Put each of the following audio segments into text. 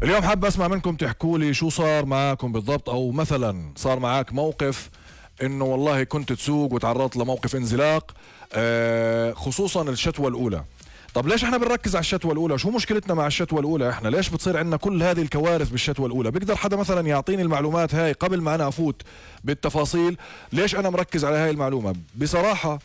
اليوم حاب اسمع منكم تحكوا لي شو صار معاكم بالضبط، او مثلا صار معاك موقف انه والله كنت تسوق وتعرضت لموقف انزلاق، خصوصا الشتوى الاولى. طب ليش احنا بنركز على الشتوى الاولى؟ شو مشكلتنا مع الشتوى الاولى؟ احنا ليش بتصير عندنا كل هذه الكوارث بالشتوى الاولى؟ بيقدر حدا مثلا يعطيني المعلومات هاي قبل ما انا افوت بالتفاصيل؟ ليش انا مركز على هاي المعلومة؟ بصراحة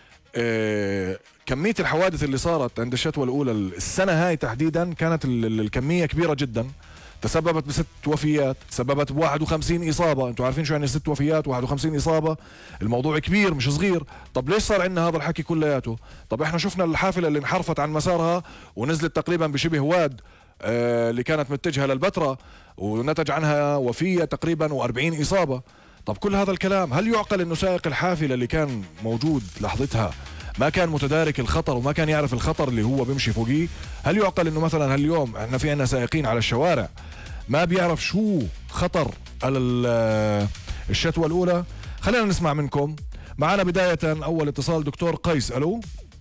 كمية الحوادث اللي صارت عند الشتوى الأولى السنة هاي تحديدا كانت الكمية كبيرة جدا، تسببت ب6 وفيات، تسببت ب51 إصابة. أنتوا عارفين شو يعني 6 وفيات و51 إصابة؟ الموضوع كبير مش صغير. طب ليش صار عندنا هذا الحكي كلياته؟ طب احنا شفنا الحافلة اللي انحرفت عن مسارها ونزلت تقريبا بشبه واد اللي كانت متجهة للبتراء، ونتج عنها وفية تقريبا و40 إصابة. طب كل هذا الكلام، هل يعقل انه سائق الحافلة اللي كان موجود لحظتها ما كان متدارك الخطر وما كان يعرف الخطر اللي هو بيمشي فوقيه؟ هل يعقل انه مثلا هاليوم احنا في عنا سائقين على الشوارع ما بيعرف شو خطر على الشتوى الاولى؟ خلينا نسمع منكم. معنا بداية اول اتصال دكتور قيس. الو.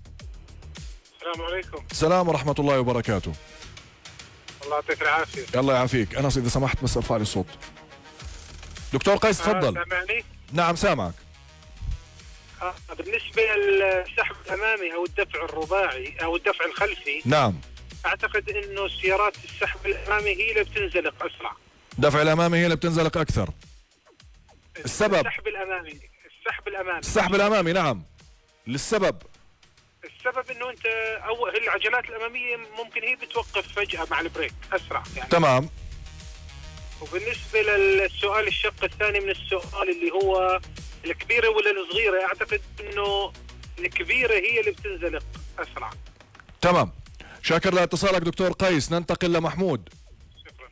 السلام عليكم. السلام ورحمة الله وبركاته. الله يعطيك العافية. الله يعافيك. انس اذا سمحت بس ارفع لي الصوت. دكتور قيس تفضل. سامعني؟ نعم سامعك. بالنسبة للسحب الأمامي أو الدفع الرباعي أو الدفع الخلفي، نعم، أعتقد إنه سيارات السحب الأمامي هي اللي بتنزلق أسرع. الدفع الأمامي هي اللي بتنزلق أكثر. السبب؟ السحب الأمامي. السحب الأمامي نعم. للسبب؟ السبب إنه أنت العجلات الأمامية ممكن هي بتوقف فجأة مع البريك أسرع يعني. تمام. وبالنسبة للسؤال الشق الثاني من السؤال اللي هو الكبيرة ولا الصغيرة، أعتقد إنه الكبيرة هي اللي بتنزلق أسرع. تمام، شاكر لاتصالك دكتور قيس. ننتقل لمحمود. شكرا.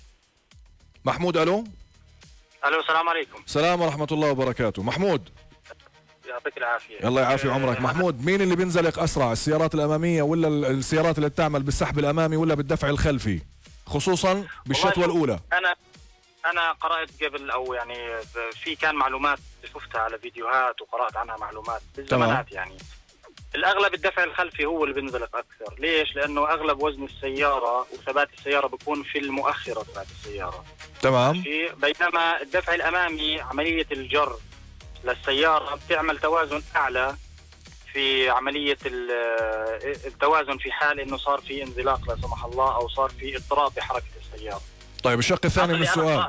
محمود. ألو. الو السلام عليكم. السلام ورحمة الله وبركاته. محمود يعطيك العافية. الله يعافي عمرك. محمود، مين اللي بينزلق أسرع، السيارات الأمامية ولا السيارات اللي بتعمل بالسحب الأمامي ولا بالدفع الخلفي، خصوصا بالشتوى الأولى؟ أنا قرأت قبل، أو يعني كان معلومات شفتها على فيديوهات وقرأت عنها معلومات بالزمانات. يعني الأغلب الدفع الخلفي هو اللي بينزلق أكثر. ليش؟ لأنه أغلب وزن السيارة وثبات السيارة بيكون في المؤخرة تبعت السيارة. تمام. بينما الدفع الأمامي عملية الجر للسيارة بتعمل توازن أعلى في عملية التوازن في حال إنه صار في انزلاق لا سمح الله، أو صار في اضطراب بحركة السيارة. طيب الشق الثاني من السؤال.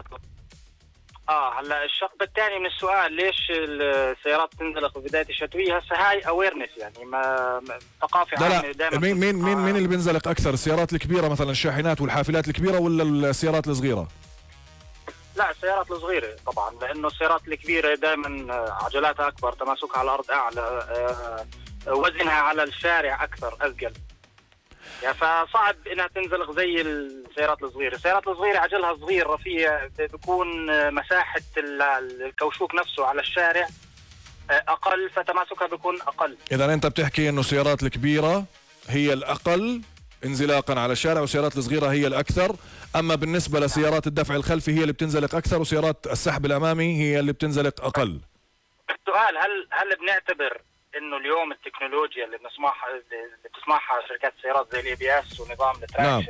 هلا الشق الثاني من السؤال، ليش السيارات تنزلق في بداية الشتوية؟ هسه هاي اويرنس، يعني ما ثقافة عامة دائما. مين اللي بينزلق أكثر، السيارات الكبيرة مثلا الشاحنات والحافلات الكبيرة ولا السيارات الصغيرة؟ لا السيارات الصغيرة طبعا، لأنه السيارات الكبيرة دائما عجلاتها أكبر، تماسكها على الأرض أعلى، وزنها على الشارع أكثر أثقل، يعني فصعب انها تنزلق زي السيارات الصغيره. السيارات الصغيره عجلها صغير رفيع، بيكون مساحه الكوشوك نفسه على الشارع اقل، فتماسكها بيكون اقل. اذا انت بتحكي انه السيارات الكبيره هي الاقل انزلاقا على الشارع والسيارات الصغيره هي الاكثر، اما بالنسبه لسيارات الدفع الخلفي هي اللي بتنزلق اكثر وسيارات السحب الامامي هي اللي بتنزلق اقل. السؤال، هل بنعتبر انه اليوم التكنولوجيا اللي بتسمعها شركات السيارات زي الاي بي اس ونظام التراكشن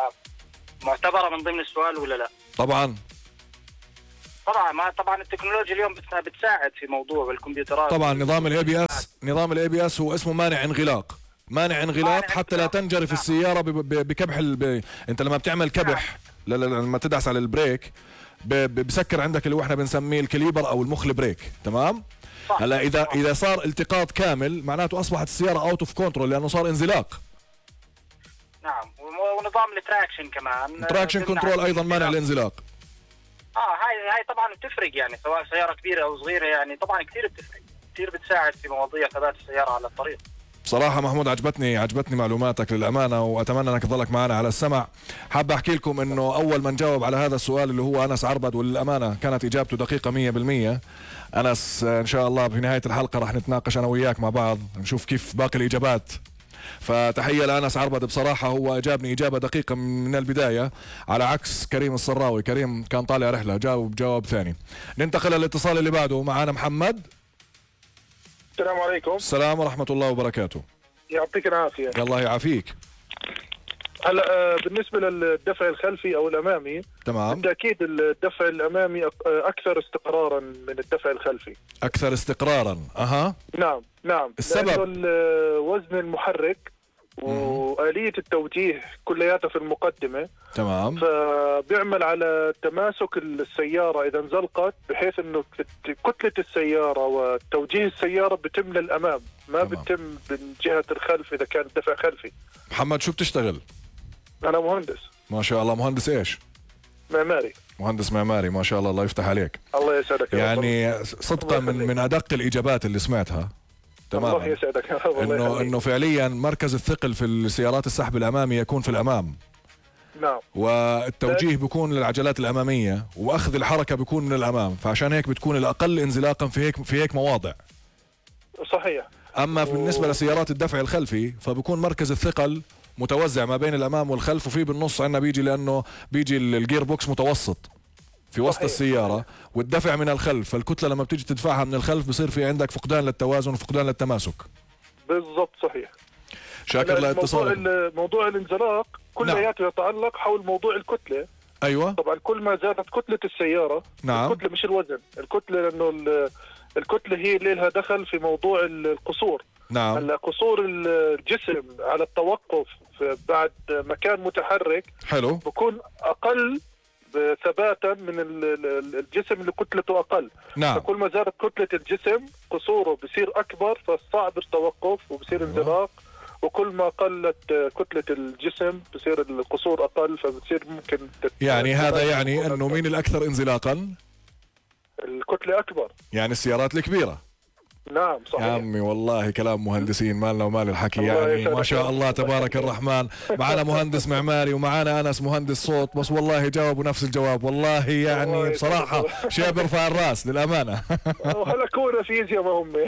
معتبره من ضمن السؤال ولا لا؟ طبعا طبعا التكنولوجيا اليوم بتساعد في موضوع الكمبيوترات. طبعا نظام الاي بي اس هو اسمه مانع انغلاق حتى لا تنجرف السياره بكبح انت لما بتعمل كبح لما تدعس على البريك بسكر عندك اللي احنا بنسميه الكليبر او المخل بريك. تمام. هلا اذا صار التقاط كامل معناته اصبحت السياره اوت اوف كنترول لانه صار انزلاق. نعم، ونظام التراكشن كمان، تراكشن كنترول ايضا مانع الانزلاق. هاي طبعا بتفرق، يعني سواء سياره كبيره او صغيره، يعني طبعا كثير بتفرق، كثير بتساعد في مواضيع ثبات السياره على الطريق. بصراحة محمود عجبتني معلوماتك للأمانة، وأتمنى أنك تظلك معنا على السمع. حاب أحكي لكم أنه أول من جاوب على هذا السؤال اللي هو أنس عربد، وللأمانة كانت إجابته دقيقة 100%. أنس إن شاء الله في نهاية الحلقة رح نتناقش أنا وياك مع بعض نشوف كيف باقي الإجابات. فتحية لأنس عربد، بصراحة هو أجابني إجابة دقيقة من البداية، على عكس كريم الصراوي. كريم كان طالع رحلة جاوب ثاني. ننتقل للاتصال اللي بعده. معنا محمد. السلام عليكم. السلام ورحمة الله وبركاته. يعطيك العافية. الله يعافيك. هلا بالنسبه للدفع الخلفي او الامامي، تمام، بالتاكيد الدفع الامامي اكثر استقرارا من الدفع الخلفي. اكثر استقرارا. نعم السبب لانه وزن المحرك وآلية التوجيه كلياتها في المقدمة. تمام، فبيعمل على تماسك السيارة إذا انزلقت، بحيث أنه كتلة السيارة وتوجيه السيارة بتم للأمام، ما تمام. بتم من جهة الخلف إذا كان دفع خلفي. محمد شو بتشتغل؟ أنا مهندس. ما شاء الله. مهندس إيش؟ معماري. مهندس معماري، ما شاء الله، الله يفتح عليك. الله يسعدك. يعني صدقا من أدق الإجابات اللي سمعتها. تمام. الله يسعدك. انه فعليا مركز الثقل في السيارات السحب الامامي يكون في الامام. نعم. والتوجيه بيكون للعجلات الاماميه، واخذ الحركه بيكون من الامام، فعشان هيك بتكون الاقل انزلاقا في هيك مواضع. صحيح. اما بالنسبه لسيارات الدفع الخلفي فبكون مركز الثقل متوزع ما بين الامام والخلف، وفي بالنص عندنا لانه بيجي الجير بوكس متوسط في وسط السيارة، والدفع من الخلف، فالكتلة لما بتيجي تدفعها من الخلف بصير في عندك فقدان للتوازن وفقدان للتماسك. بالضبط صحيح. شاكر لاتصالك. موضوع الانزلاق كلياته يتعلق حول موضوع الكتلة. ايوه طبعا كل ما زادت كتلة السيارة، نعم، الكتلة مش الوزن، الكتلة لانه الكتلة هي اللي لها دخل في موضوع القصور. نعم. هلا قصور الجسم على التوقف بعد مكان متحرك حلو بكون اقل ثباتا من الجسم اللي كتلته اقل. نعم. فكل ما زادت كتلة الجسم قصوره بصير اكبر، فصعب التوقف وبصير انزلاق، وكل ما قلت كتلة الجسم بصير القصور اقل، فبصير ممكن يعني هذا يعني انه مين الاكثر انزلاقا؟ الكتلة اكبر، يعني السيارات الكبيرة. نعم صحيح. يا عمي والله كلام مهندسين مالنا ومال الحكي، يعني ما شاء الله تبارك الرحمن. معنا مهندس معماري ومعنا أنس مهندس صوت، بس والله جاوبوا نفس الجواب، والله يعني بصراحة شيء برفع الراس للأمانة. هلا كونا فيزياء ما هم.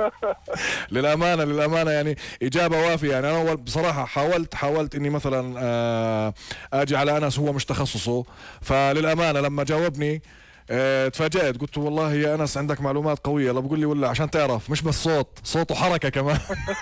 للأمانة يعني إجابة وافية. يعني أنا بصراحة حاولت إني مثلا أجي على أنس، هو مش تخصصه، فللأمانة لما جاوبني تفاجأت، قلت والله يا أنس عندك معلومات قوية. لا بقول لي ولا عشان تعرف مش بس صوت وحركة كمان.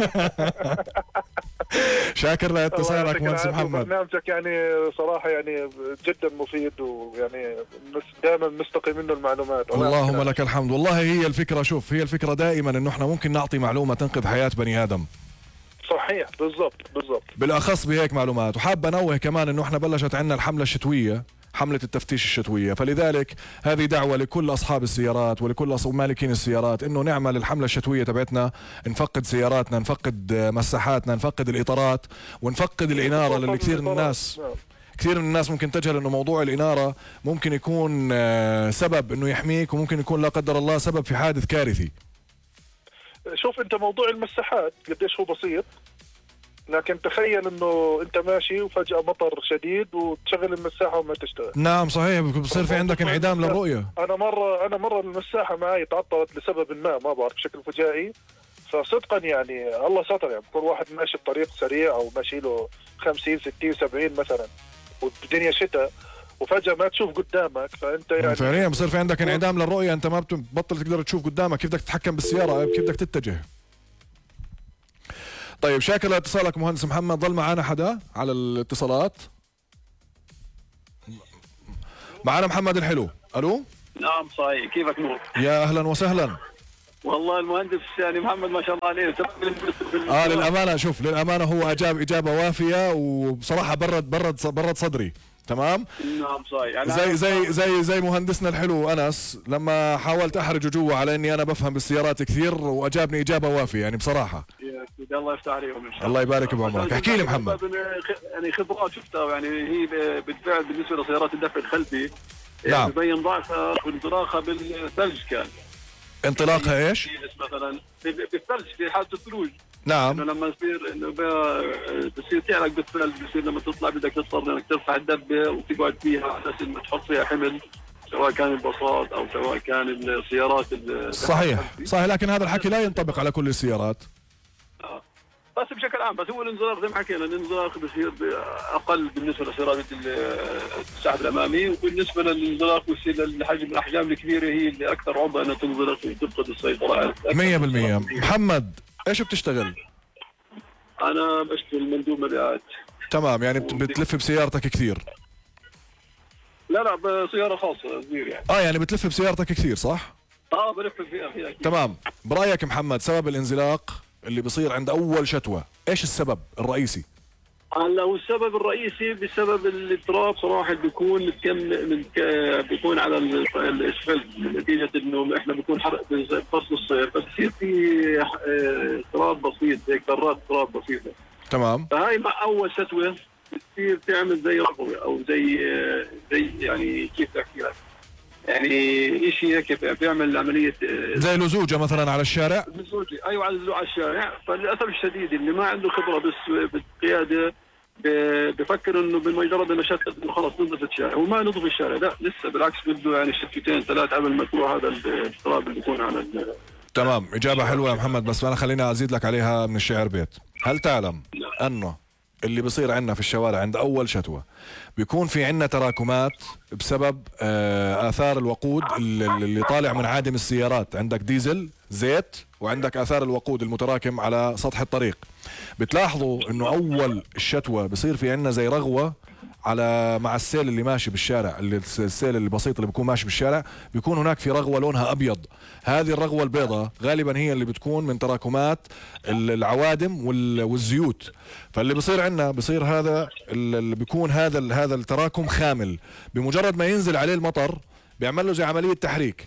شاكر لاتصالك مهندس محمد. برنامجك يعني صراحة يعني جدا مفيد، ويعني دائما نستقي منه المعلومات. اللهم لك الحمد. والله هي الفكرة، شوف هي الفكرة دائما انه احنا ممكن نعطي معلومة تنقذ حياة بني آدم. صحيح بالضبط. بالأخص بهيك معلومات. وحاب أنوه كمان انه احنا بلشت عندنا الحملة الشتوية، حملة التفتيش الشتوية، فلذلك هذه دعوة لكل أصحاب السيارات ولكل مالكين السيارات إنه نعمل الحملة الشتوية تبعتنا، نفقد سياراتنا، نفقد مساحاتنا، نفقد الإطارات، ونفقد الإنارة، للي كثير من الناس ممكن تجهل إنه موضوع الإنارة ممكن يكون سبب إنه يحميك، وممكن يكون لا قدر الله سبب في حادث كارثي. شوف أنت موضوع المساحات قديش هو بسيط، لكن تخيل انه انت ماشي وفجأة مطر شديد وتشغل المساحة وما تشتغل. نعم صحيح، بصير في عندك انعدام للرؤية. انا مرة المساحة معي تعطلت لسبب ما بعرف بشكل فجائي، فصدقا يعني الله ستر. يعني بكون واحد ماشي بطريق سريع او ماشي له 50 60 70 مثلا، والدنيا شتاء، وفجأة ما تشوف قدامك، فانت يعني فعليا بصير في عندك انعدام للرؤية، انت ما بتبطل تقدر تشوف قدامك، كيف بدك تتحكم بالسيارة، كيف بدك تتجه. طيب شاكر لاتصالك مهندس محمد. ضل معنا حدا على الاتصالات؟ معنا محمد الحلو. الو. نعم صحيح. كيفك نور؟ يا اهلا وسهلا. والله المهندس يعني محمد ما شاء الله عليه. للامانه شوف، للامانه هو اجاب اجابه وافيه، وبصراحه برد صدري. تمام. نعم صحيح. يعني زي مهندسنا الحلو انس، لما حاولت احرجه جوا على اني انا بفهم بالسيارات كثير، واجابني اجابه وافيه يعني بصراحه. الله يفتح عليهم ان شاء الله. الله يبارك بعمرك. احكي لي محمد. يعني خبرات شفتها، يعني هي بالفعل بالنسبه لسيارات الدفع الخلفي نعم تبين ضعفها وانطلاقها بالثلج. كان انطلاقها ايش؟ مثلا بالثلج في حاله الثلوج. نعم. انه لما يصير انه بتصير تعلق بالثلج، بصير لما تطلع بدك تضطر انك ترفع الدبه وتقعد فيها على اساس انك تحط فيها حمل، سواء كان الباصات او سواء كان السيارات. صحيح، لكن هذا الحكي لا ينطبق على كل السيارات. بس بشكل عام، بس هو الانزلاق زي ما حكينا، الانزلاق بصير اقل بالنسبه لسيارات السحب الامامي، وبالنسبه للانزلاق بصير الاحجام الكبيره هي اللي اكثر عرضه انها تنزلق وتفقد السيطره على 100%. محمد ايش بتشتغل؟ انا بشتغل مندوب مبيعات. تمام، يعني بتلف بسيارتك كثير؟ لا بسياره خاصه كبير يعني. يعني بتلف بسيارتك كثير صح؟ بلف فيها كثير. تمام. برايك محمد سبب الانزلاق اللي بيصير عند اول شتوه ايش السبب الرئيسي؟ هلا هو السبب الرئيسي بسبب التراب صراحه بيكون بيكون على الاسفلت نتيجه انه احنا بيكون حرق فصل الصيف، بس يصير في تراب بسيط هيك ذرات تراب بسيطه. تمام. فهاي مع اول شتوه بتصير تعمل زي رغوه او زي يعني كيف احكي لك، يعني شيء هيك بيعمل عمليه زي لزوجه مثلا على الشارع. لزوجه ايوه على الشارع. فللاسف الشديد اللي ما عنده خبره بس بالقياده بفكر انه بمجرد ما شتت انه خلص نظف الشارع، وما نظف الشارع، لا لسه بالعكس بده يعني شتتين ثلاث قبل ما تروح هذا التراب اللي بيكون على تمام. اجابه حلوه يا محمد، بس انا خليني ازيد لك عليها من الشعر بيت. هل تعلم انه اللي بيصير عندنا في الشوارع عند اول شتوه بيكون في عندنا تراكمات بسبب اثار الوقود اللي طالع من عادم السيارات؟ عندك ديزل زيت وعندك اثار الوقود المتراكم على سطح الطريق. بتلاحظوا انه اول الشتوه بصير في عندنا زي رغوه على مع السيل اللي ماشي بالشارع، السيل اللي بسيط اللي بيكون ماشي بالشارع بيكون هناك في رغوه لونها ابيض. هذه الرغوه البيضاء غالبا هي اللي بتكون من تراكمات العوادم والزيوت. فاللي بصير عندنا بصير هذا اللي بيكون هذا التراكم خامل، بمجرد ما ينزل عليه المطر بيعمل له زي عمليه تحريك.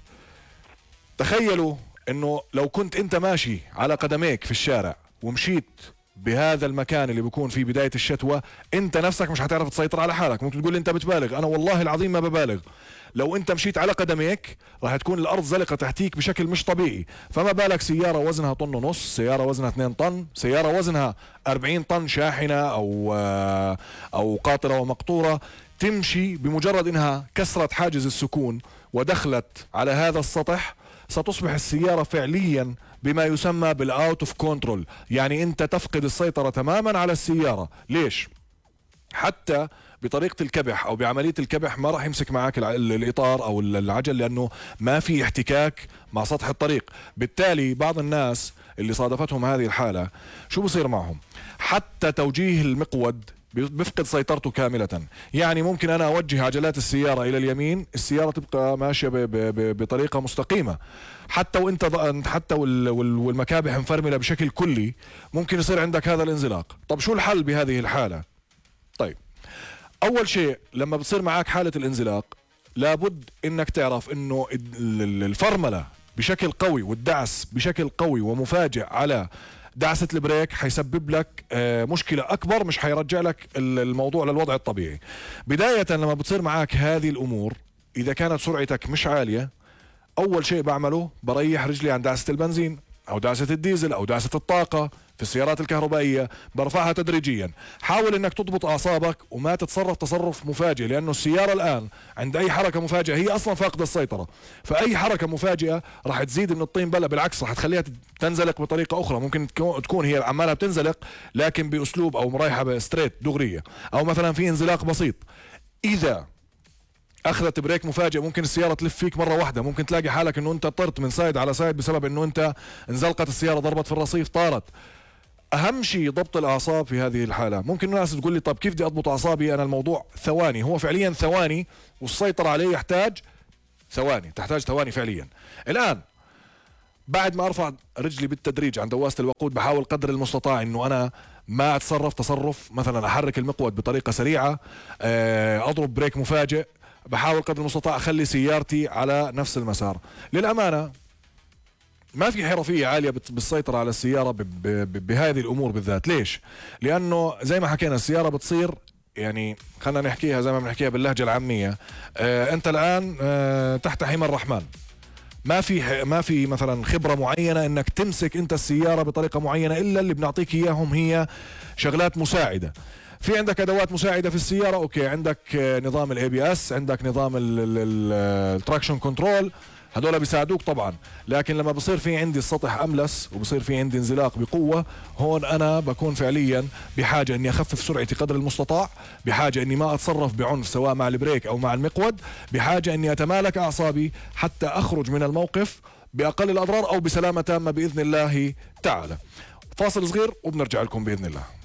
تخيلوا انه لو كنت انت ماشي على قدميك في الشارع ومشيت بهذا المكان اللي بيكون فيه بداية الشتوى، انت نفسك مش هتعرف تسيطر على حالك. ممكن تقول لي انت بتبالغ، انا والله العظيم ما ببالغ. لو انت مشيت على قدميك راح تكون الارض زلقة تحتيك بشكل مش طبيعي، فما بالك سيارة وزنها طن ونص، سيارة وزنها 2 طن، سيارة وزنها 40 طن شاحنة او قاطرة ومقطورة، تمشي بمجرد انها كسرت حاجز السكون ودخلت على هذا السطح ستصبح السيارة فعليا بما يسمى بالاوت اوف كنترول، يعني انت تفقد السيطرة تماما على السيارة. ليش؟ حتى بطريقة الكبح او بعملية الكبح ما راح يمسك معك الاطار او العجل لانه ما في احتكاك مع سطح الطريق. بالتالي بعض الناس اللي صادفتهم هذه الحالة شو بصير معهم؟ حتى توجيه المقود بيفقد سيطرته كاملة. يعني ممكن أنا أوجه عجلات السيارة إلى اليمين، السيارة تبقى ماشية بطريقة مستقيمة، حتى والمكابح مفرملة بشكل كلي، ممكن يصير عندك هذا الانزلاق. طب شو الحل بهذه الحالة؟ طيب أول شيء لما بتصير معك حالة الانزلاق لابد إنك تعرف إنه الفرملة بشكل قوي والدعس بشكل قوي ومفاجئ على دعسة البريك حيسبب لك مشكلة أكبر، مش حيرجع لك الموضوع للوضع الطبيعي. بداية لما بتصير معك هذه الأمور، إذا كانت سرعتك مش عالية، أول شيء بعمله بريح رجلي عن دعسة البنزين أو دعسة الديزل أو دعسة الطاقة. في السيارات الكهربائية برفعها تدريجيا. حاول انك تضبط اعصابك وما تتصرف تصرف مفاجئ، لانه السيارة الان عند اي حركة مفاجئة هي اصلا فاقدة السيطرة، فاي حركة مفاجئة راح تزيد من الطين بلة، بالعكس راح تخليها تنزلق بطريقة اخرى. ممكن تكون هي عمالها بتنزلق لكن باسلوب او رايحة بستريت دغرية، او مثلا في انزلاق بسيط. اذا اخذت بريك مفاجئ ممكن السيارة تلف فيك مرة واحدة، ممكن تلاقي حالك انه انت طرت من سايد على سايد بسبب انه انت انزلقت السيارة، ضربت في الرصيف، طارت. اهم شيء ضبط الاعصاب في هذه الحالة. ممكن الناس تقول لي طب كيف بدي اضبط اعصابي؟ انا الموضوع ثواني، هو فعليا ثواني، والسيطرة عليه يحتاج ثواني، تحتاج ثواني فعليا. الان بعد ما ارفع رجلي بالتدريج عند دواسة الوقود بحاول قدر المستطاع انه انا ما اتصرف تصرف مثلا احرك المقود بطريقة سريعة، اضرب بريك مفاجئ، بحاول قدر المستطاع اخلي سيارتي على نفس المسار. للامانة ما في حرفية عالية بالسيطرة على السيارة بهذه الامور بالذات. ليش؟ لانه زي ما حكينا السيارة بتصير، يعني خلينا نحكيها زي ما بنحكيها باللهجة العامية، انت الان تحت حمى الرحمن، ما في مثلا خبرة معينة انك تمسك انت السيارة بطريقة معينة، الا اللي بنعطيك اياهم هي شغلات مساعدة. في عندك ادوات مساعدة في السيارة، اوكي، عندك نظام الاي بي اس، عندك نظام التراكشن كنترول، هذول بيساعدوك طبعا. لكن لما بصير في عندي السطح املس وبصير في عندي انزلاق بقوة، هون انا بكون فعليا بحاجة اني اخفف سرعتي قدر المستطاع، بحاجة اني ما اتصرف بعنف سواء مع البريك او مع المقود، بحاجة اني اتمالك اعصابي حتى اخرج من الموقف باقل الاضرار او بسلامة تامة باذن الله تعالى. فاصل صغير وبنرجع لكم باذن الله.